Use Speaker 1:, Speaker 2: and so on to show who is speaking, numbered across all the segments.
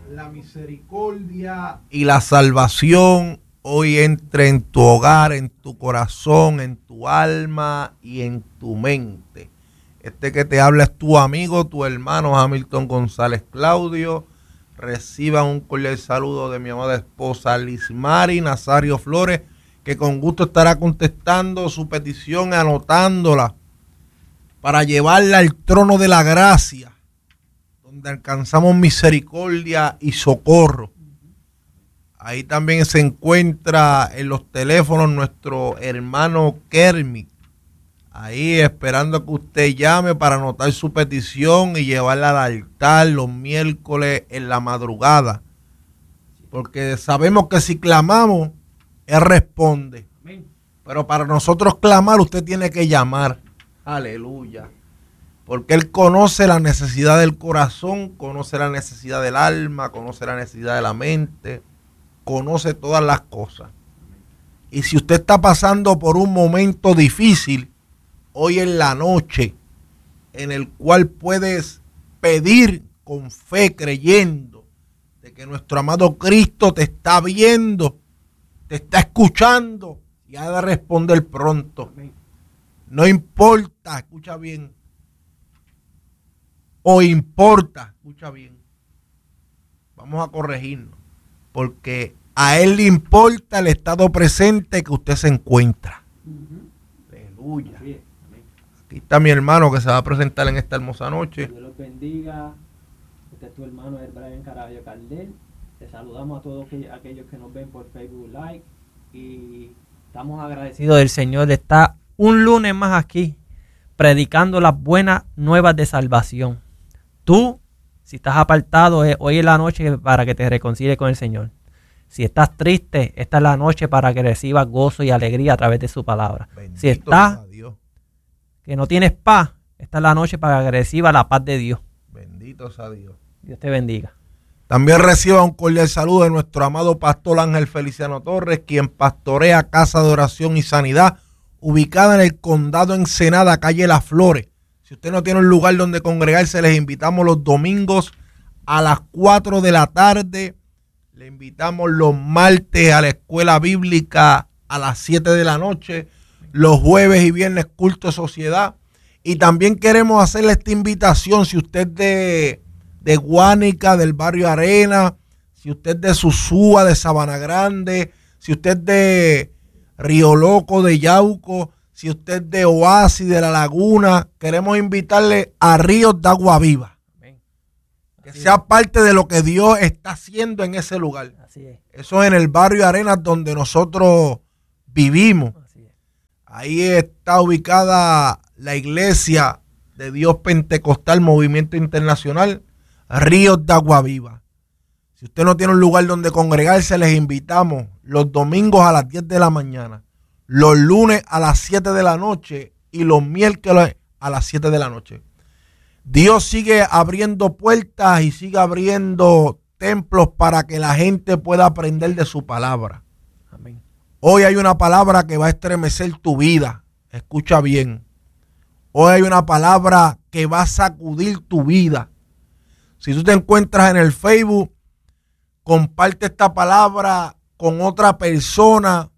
Speaker 1: la misericordia y la salvación hoy entre en tu hogar, en tu corazón, en tu alma y en tu mente. Este que te habla es tu amigo, tu hermano Hamilton González Claudio. Reciban un cordial saludo de mi amada esposa Lismari Nazario Flores, que con gusto estará contestando su petición, anotándola para llevarla al trono de la gracia, donde alcanzamos misericordia y socorro. Ahí también se encuentra en los teléfonos nuestro hermano Kermit, ahí esperando que usted llame para anotar su petición y llevarla al altar los miércoles en la madrugada, porque sabemos que si clamamos, Él responde. Pero para nosotros clamar, usted tiene que llamar. Aleluya. Porque Él conoce la necesidad del corazón, conoce la necesidad del alma, conoce la necesidad de la mente, conoce todas las cosas. Y si usted está pasando por un momento difícil, hoy en la noche, en el cual puedes pedir con fe, creyendo de que nuestro amado Cristo te está viendo, te está escuchando y ha de responder pronto. No importa, escucha bien, o importa, escucha bien, vamos a corregirnos, porque a Él le importa el estado presente que usted se encuentra. Aleluya. Aquí está mi hermano que se va a presentar en esta hermosa noche.
Speaker 2: Dios los bendiga. Este es tu hermano Brian Caraballo Cardel. Te saludamos a todos aquellos que nos ven por Facebook Live y estamos agradecidos del Señor de estar un lunes más aquí predicando las buenas nuevas de salvación. Tú, si estás apartado, hoy es la noche para que te reconcilies con el Señor. Si estás triste, esta es la noche para que recibas gozo y alegría a través de su palabra.
Speaker 1: Bendito
Speaker 2: si estás
Speaker 1: sea Dios,
Speaker 2: que no tienes paz, esta es la noche para que recibas la paz de Dios.
Speaker 1: bendito sea Dios.
Speaker 2: Dios te bendiga.
Speaker 1: También reciba un cordial saludo de nuestro amado pastor Ángel Feliciano Torres, quien pastorea Casa de Oración y Sanidad, ubicada en el condado Ensenada, calle Las Flores. Si usted no tiene un lugar donde congregarse, les invitamos los domingos a las 4 de la tarde. Le invitamos los martes a la escuela bíblica a las 7 de la noche. Los jueves y viernes culto de sociedad. Y también queremos hacerle esta invitación, si usted de Guánica, del barrio Arena, si usted de Susúa, de Sabana Grande, si usted de Río Loco, de Yauco, si usted de Oasis, de La Laguna, queremos invitarle a Ríos de Agua Viva. Amén. Que sea parte de lo que Dios está haciendo en ese lugar.
Speaker 2: Así es.
Speaker 1: Eso es en el barrio Arenas donde nosotros vivimos.
Speaker 2: Así es.
Speaker 1: Ahí está ubicada la iglesia de Dios Pentecostal Movimiento Internacional, Ríos de Agua Viva. Si usted no tiene un lugar donde congregarse, les invitamos los domingos a las 10 de la mañana, los lunes a las 7 de la noche y los miércoles a las 7 de la noche. Dios sigue abriendo puertas y sigue abriendo templos para que la gente pueda aprender de su palabra.
Speaker 2: Amén.
Speaker 1: Hoy hay una palabra que va a estremecer tu vida. Escucha bien. Hoy hay una palabra que va a sacudir tu vida. Si tú te encuentras en el Facebook, comparte esta palabra con otra persona.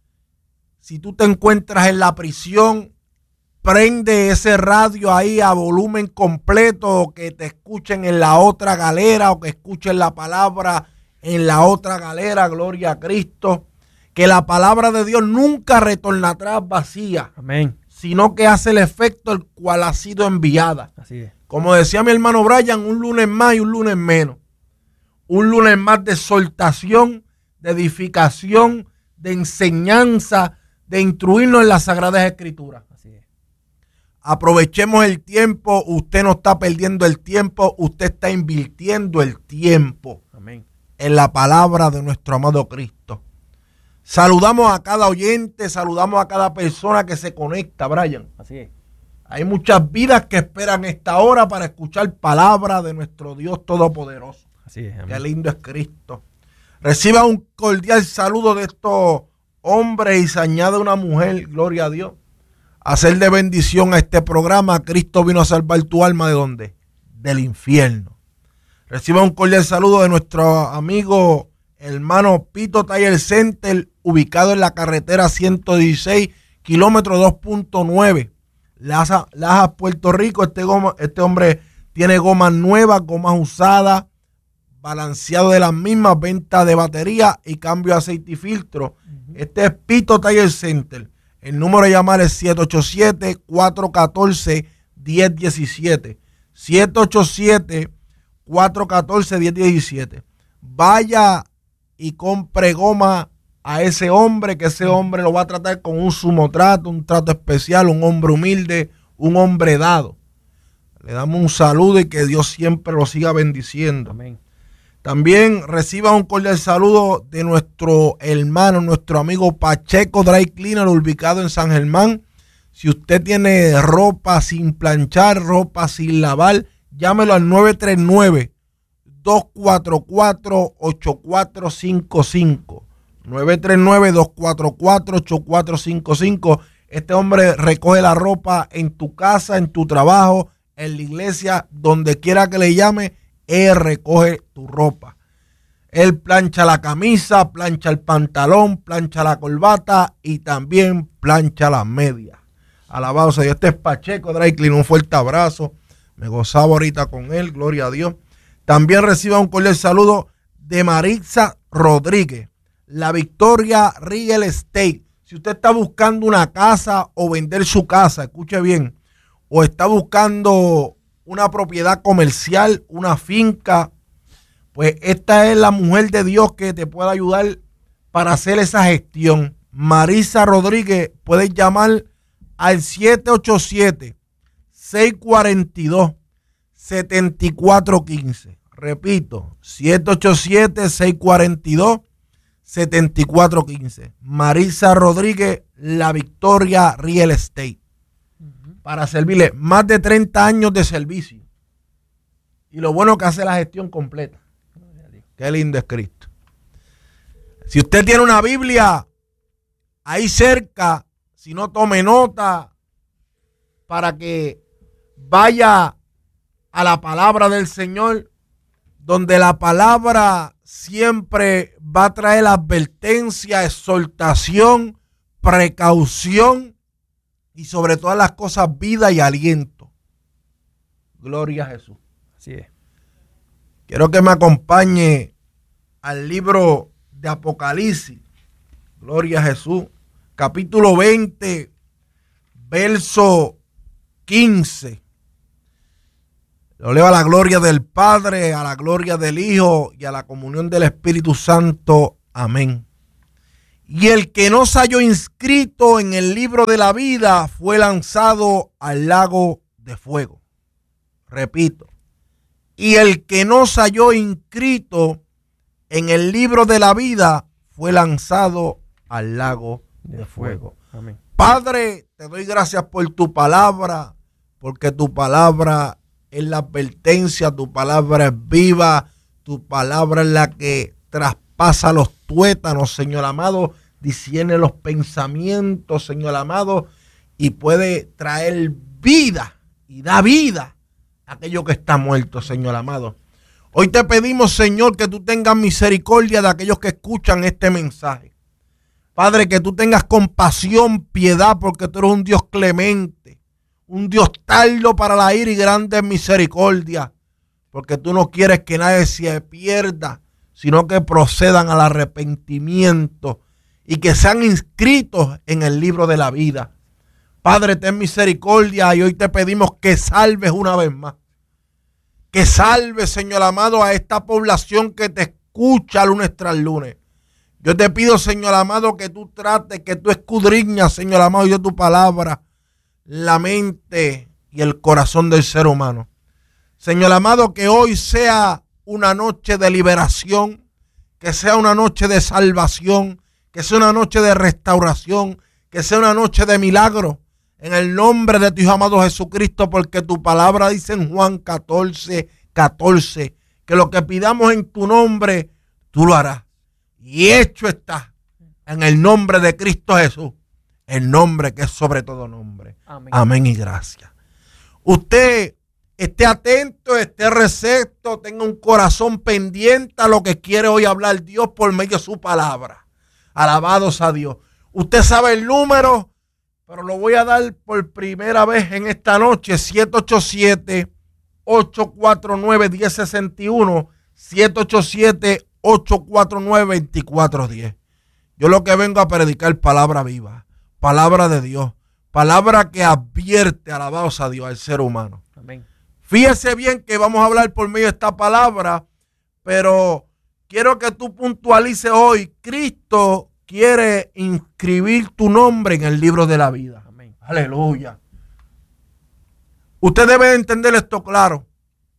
Speaker 1: Si tú te encuentras en la prisión, prende ese radio ahí a volumen completo, o que te escuchen en la otra galera, o que escuchen la palabra en la otra galera. Gloria a Cristo. Que la palabra de Dios nunca retorna atrás vacía.
Speaker 2: Amén.
Speaker 1: Sino que hace el efecto el cual ha sido enviada.
Speaker 2: Así es.
Speaker 1: Como decía mi hermano Brian, un lunes más y un lunes menos. Un lunes más de exhortación, de edificación, de enseñanza, de instruirnos en las Sagradas Escrituras.
Speaker 2: Así es.
Speaker 1: Aprovechemos el tiempo. Usted no está perdiendo el tiempo, usted está invirtiendo el tiempo.
Speaker 2: Amén.
Speaker 1: En la palabra de nuestro amado Cristo. Saludamos a cada oyente, saludamos a cada persona que se conecta, Brian.
Speaker 2: Así es.
Speaker 1: Hay muchas vidas que esperan esta hora para escuchar palabra de nuestro Dios Todopoderoso.
Speaker 2: Así es. Amén.
Speaker 1: Qué lindo es Cristo. Reciba un cordial saludo de estos hombres y se añade una mujer, gloria a Dios, a hacer de bendición a este programa. Cristo vino a salvar tu alma, ¿de dónde? Del infierno. Reciba un cordial saludo de nuestro amigo hermano Pito Tire Center, ubicado en la carretera 116, kilómetro 2.9, Lajas, Puerto Rico. Este hombre tiene gomas nuevas, gomas usadas, balanceado de las mismas, venta de batería y cambio de aceite y filtro. Este es Pito Tire Center. El número de llamar es 787-414-1017. 787-414-1017. Vaya y compre goma a ese hombre, que ese hombre lo va a tratar con un sumo trato, un trato especial, un hombre humilde, un hombre dado. Le damos un saludo y que Dios siempre lo siga bendiciendo.
Speaker 2: Amén.
Speaker 1: También reciba un cordial saludo de nuestro hermano, nuestro amigo Pacheco Dry Cleaner, ubicado en San Germán. Si usted tiene ropa sin planchar, ropa sin lavar, llámelo al 939-244-8455. 939-244-8455. Este hombre recoge la ropa en tu casa, en tu trabajo, en la iglesia, donde quiera que le llame. Él recoge tu ropa. Él plancha la camisa, plancha el pantalón, plancha la corbata y también plancha las medias. Alabado sea Dios. Este es Pacheco Dry Clean. Un fuerte abrazo. Me gozaba ahorita con él. Gloria a Dios. También reciba un cordial saludo de Maritza Rodríguez, La Victoria Real Estate. Si usted está buscando una casa o vender su casa, escuche bien, o está buscando una propiedad comercial, una finca, pues esta es la mujer de Dios que te puede ayudar para hacer esa gestión. Marisa Rodríguez, puedes llamar al 787-642-7415. Repito, 787-642-7415. Marisa Rodríguez, La Victoria Real Estate. Para servirle, más de 30 años de servicio. Y lo bueno que hace la gestión completa. Qué lindo es Cristo. Si usted tiene una Biblia ahí cerca, si no, tome nota para que vaya a la palabra del Señor, donde la palabra siempre va a traer advertencia, exhortación, precaución y sobre todas las cosas vida y aliento. Gloria a Jesús.
Speaker 2: Así es.
Speaker 1: Quiero que me acompañe al libro de Apocalipsis. Gloria a Jesús. Capítulo 20, verso 15. Lo leo: a la gloria del Padre, a la gloria del Hijo y a la comunión del Espíritu Santo. Amén. Y el que no se halló inscrito en el libro de la vida fue lanzado al lago de fuego. Repito. Y el que no se halló inscrito en el libro de la vida fue lanzado al lago de fuego.
Speaker 2: Amén.
Speaker 1: Padre, te doy gracias por tu palabra, porque tu palabra es la advertencia, tu palabra es viva, tu palabra es la que traspasa los tuétanos, Señor amado, discierne los pensamientos, Señor amado, y puede traer vida y da vida a aquello que está muerto, Señor amado. Hoy te pedimos, Señor, que tú tengas misericordia de aquellos que escuchan este mensaje. Padre, que tú tengas compasión, piedad, porque tú eres un Dios clemente, un Dios tardo para la ira y grande en misericordia, porque tú no quieres que nadie se pierda, sino que procedan al arrepentimiento y que sean inscritos en el libro de la vida. Padre, ten misericordia y hoy te pedimos que salves una vez más. Que salves, Señor amado, a esta población que te escucha lunes tras lunes. Yo te pido, Señor amado, que tú trates, que tú escudriñas, Señor amado, de tu palabra, la mente y el corazón del ser humano. Señor amado, que hoy sea una noche de liberación, que sea una noche de salvación, que sea una noche de restauración, que sea una noche de milagro, en el nombre de tu Hijo amado Jesucristo, porque tu palabra dice en Juan 14:14, que lo que pidamos en tu nombre, tú lo harás. Y hecho está, en el nombre de Cristo Jesús, el nombre que es sobre todo nombre.
Speaker 2: Amén.
Speaker 1: Amén y gracias. Usted esté atento, esté recepto, tenga un corazón pendiente a lo que quiere hoy hablar Dios por medio de su palabra. Alabados a Dios. Usted sabe el número, pero lo voy a dar por primera vez en esta noche. 787-849-1061. 787-849-2410. Yo lo que vengo a predicar palabra viva, palabra de Dios, palabra que advierte, alabados a Dios, al ser humano.
Speaker 2: Amén.
Speaker 1: Fíjese bien que vamos a hablar por medio de esta palabra, pero quiero que tú puntualices hoy. Cristo quiere inscribir tu nombre en el libro de la vida.
Speaker 2: Amén.
Speaker 1: Aleluya. Usted debe entender esto claro.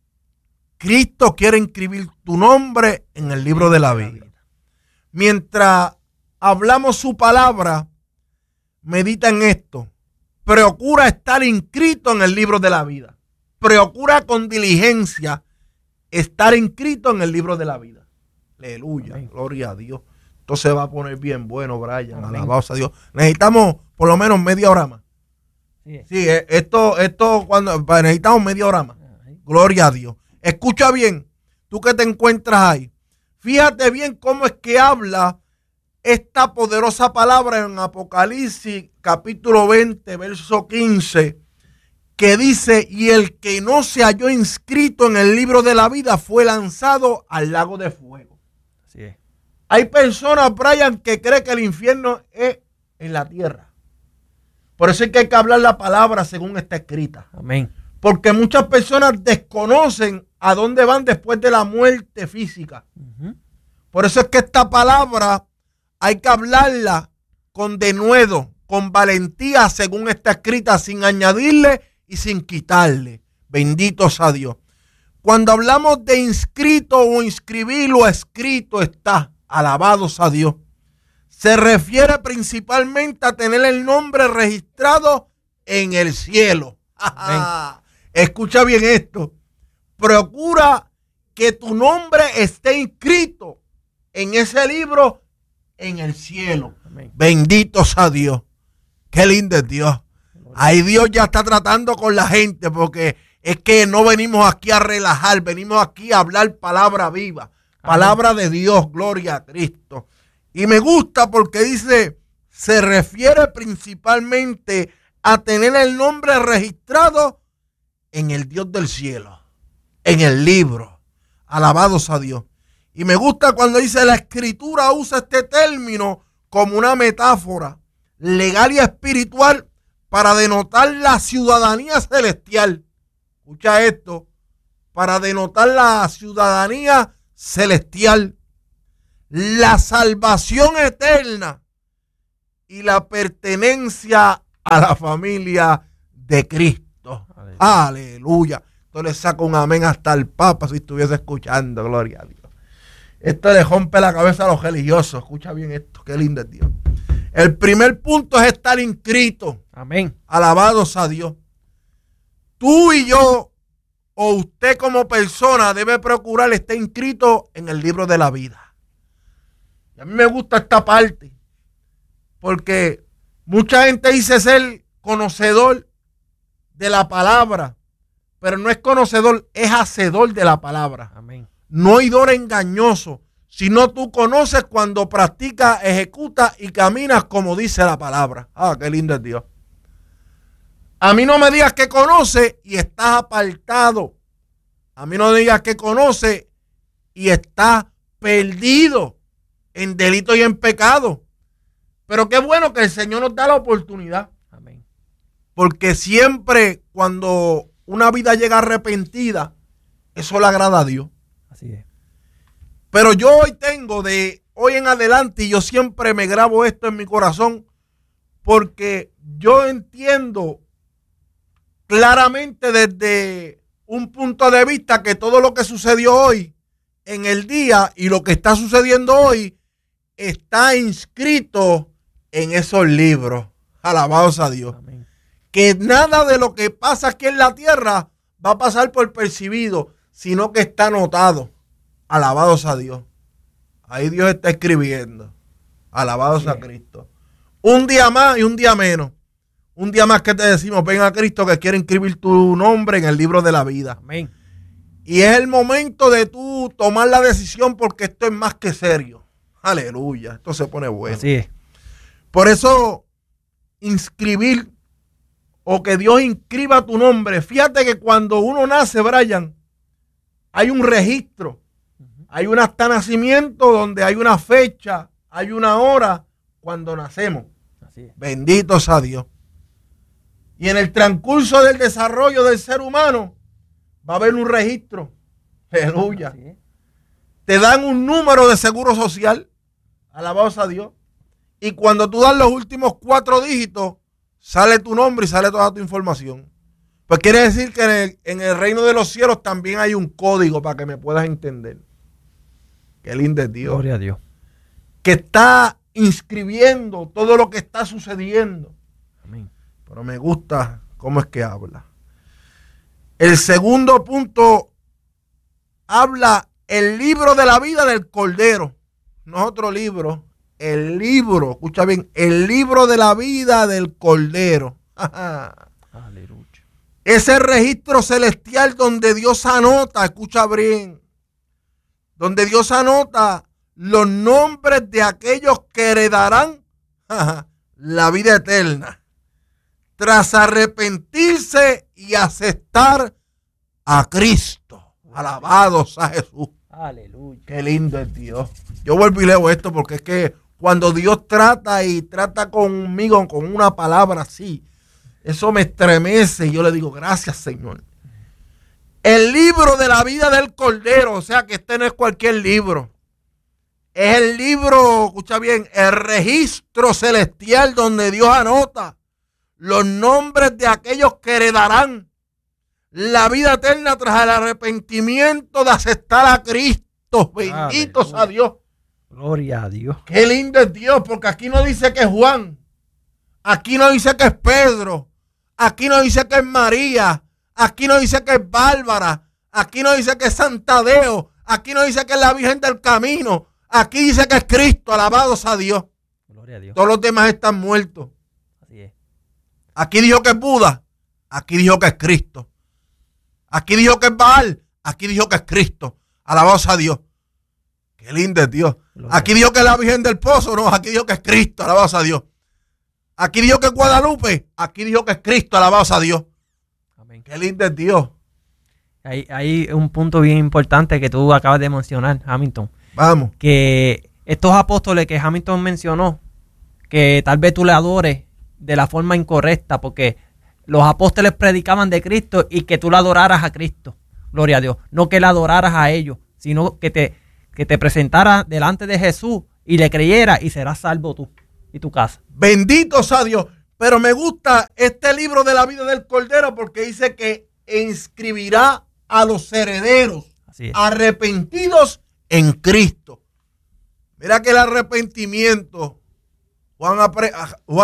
Speaker 1: Cristo quiere inscribir tu nombre en el libro de la vida. Mientras hablamos su palabra, medita en esto. Procura estar inscrito en el libro de la vida. Procura con diligencia estar inscrito en el libro de la vida. Aleluya. Amén. Gloria a Dios. Esto se va a poner bien bueno, Brian. Alabados a Dios. Necesitamos por lo menos media hora más. Sí, esto cuando necesitamos media hora más. Gloria a Dios. Escucha bien, tú que te encuentras ahí. Fíjate bien cómo es que habla esta poderosa palabra en Apocalipsis capítulo 20, verso 15, que dice: y el que no se halló inscrito en el libro de la vida fue lanzado al lago de fuego.
Speaker 2: Así es.
Speaker 1: Hay personas, Brian, que creen que el infierno es en la tierra. Por eso es que hay que hablar la palabra según está escrita.
Speaker 2: Amén.
Speaker 1: Porque muchas personas desconocen a dónde van después de la muerte física. Por eso es que esta palabra hay que hablarla con denuedo, con valentía, según está escrita, sin añadirle y sin quitarle. Benditos a Dios. Cuando hablamos de inscrito o inscribirlo, escrito está. Alabados a Dios. Se refiere principalmente a tener el nombre registrado en el cielo. Escucha bien esto. Procura que tu nombre esté inscrito en ese libro en el cielo. Amén. Benditos a Dios. Qué lindo es Dios. Ahí Dios ya está tratando con la gente, porque es que no venimos aquí a relajar, venimos aquí a hablar palabra viva, palabra de Dios, gloria a Cristo. Y me gusta porque dice, se refiere principalmente a tener el nombre registrado en el Dios del cielo, en el libro. Alabados a Dios. Y me gusta cuando dice, la escritura usa este término como una metáfora legal y espiritual para denotar la ciudadanía celestial. Escucha esto, para denotar la ciudadanía celestial, la salvación eterna y la pertenencia a la familia de Cristo. Aleluya. Aleluya. Esto le saca un amén hasta el Papa si estuviese escuchando, gloria a Dios. Esto le rompe la cabeza a los religiosos. Escucha bien esto, qué lindo es Dios. El primer punto es estar inscrito. Amén. Alabados a Dios. Tú y yo, o usted como persona, debe procurar estar inscrito en el libro de la vida. Y a mí me gusta esta parte, porque mucha gente dice ser conocedor de la palabra, pero no es conocedor, es hacedor de la palabra. Amén. No oidor engañoso, sino tú conoces cuando practicas, ejecutas y caminas como dice la palabra. Ah, qué lindo es Dios. A mí no me digas que conoces y estás apartado. A mí no me digas que conoces y estás perdido en delito y en pecado. Pero qué bueno que el Señor nos da la oportunidad. Amén. Porque siempre cuando una vida llega arrepentida, eso le agrada a Dios. Así es. Pero yo hoy tengo de hoy en adelante, y yo siempre me grabo esto en mi corazón, porque yo entiendo claramente desde un punto de vista que todo lo que sucedió hoy en el día y lo que está sucediendo hoy está inscrito en esos libros. Alabados a Dios. Amén. Que nada de lo que pasa aquí en la tierra va a pasar por percibido, sino que está anotado. Alabados a Dios. Ahí Dios está escribiendo. Alabados a Cristo. Un día más y un día menos. Un día más que te decimos, ven a Cristo que quiere inscribir tu nombre en el libro de la vida.
Speaker 2: Amén.
Speaker 1: Y es el momento de tú tomar la decisión porque esto es más que serio. Aleluya, esto se pone bueno.
Speaker 2: Así es.
Speaker 1: Por eso, inscribir o que Dios inscriba tu nombre. Fíjate que cuando uno nace, Brian, hay un registro. Hay un acta de nacimiento donde hay una fecha, hay una hora cuando nacemos.
Speaker 2: Así es.
Speaker 1: Bendito sea Dios. Y en el transcurso del desarrollo del ser humano va a haber un registro. Aleluya.
Speaker 2: Así es.
Speaker 1: Te dan un número de seguro social. Alabado sea Dios. Y cuando tú das los últimos 4 dígitos, sale tu nombre y sale toda tu información. Pues quiere decir que en el reino de los cielos también hay un código para que me puedas entender. Qué lindo es Dios.
Speaker 2: Gloria a Dios.
Speaker 1: Que está inscribiendo todo lo que está sucediendo.
Speaker 2: Amén.
Speaker 1: Pero me gusta cómo es que habla. El segundo punto habla el libro de la vida del Cordero. No es otro libro. El libro, escucha bien, el libro de la vida del Cordero.
Speaker 2: Aleluya.
Speaker 1: Ese registro celestial donde Dios anota, escucha bien, donde Dios anota los nombres de aquellos que heredarán la vida eterna, tras arrepentirse y aceptar a Cristo. Alabado sea Jesús.
Speaker 2: Aleluya.
Speaker 1: Qué lindo es Dios. Yo vuelvo y leo esto porque es que cuando Dios trata y trata conmigo con una palabra así, eso me estremece y yo le digo, gracias Señor. El libro de la vida del Cordero, o sea que este no es cualquier libro. Es el libro, escucha bien, el registro celestial donde Dios anota los nombres de aquellos que heredarán la vida eterna tras el arrepentimiento de aceptar a Cristo. Bendito sea Dios.
Speaker 2: Gloria a Dios.
Speaker 1: Qué lindo es Dios, porque aquí no dice que es Juan, aquí no dice que es Pedro, aquí no dice que es María, aquí no dice que es Bárbara, aquí no dice que es Santadeo, aquí no dice que es la Virgen del Camino, aquí dice que es Cristo, alabado sea Dios.
Speaker 2: Gloria a Dios.
Speaker 1: Todos los demás están muertos.
Speaker 2: Así es.
Speaker 1: Aquí dijo que es Buda, aquí dijo que es Cristo. Aquí dijo que es Baal, aquí dijo que es Cristo. Alabado sea Dios. Qué lindo es Dios. Aquí dijo que es la Virgen del Pozo, no, aquí dijo que es Cristo, alabado sea Dios. Aquí dijo que es Guadalupe, aquí dijo que es Cristo, alabado sea Dios.
Speaker 2: Amén.
Speaker 1: Qué lindo es Dios.
Speaker 2: Hay un punto bien importante que tú acabas de mencionar, Hamilton.
Speaker 1: Vamos.
Speaker 2: Que estos apóstoles que Hamilton mencionó, que tal vez tú le adores de la forma incorrecta, porque los apóstoles predicaban de Cristo y que tú le adoraras a Cristo. Gloria a Dios. No que le adoraras a ellos, sino que te presentaras delante de Jesús y le creyeras y serás salvo tú y tu casa.
Speaker 1: Bendito sea Dios. Pero me gusta este libro de la vida del Cordero porque dice que inscribirá a los herederos arrepentidos en Cristo. Mira que el arrepentimiento, Juan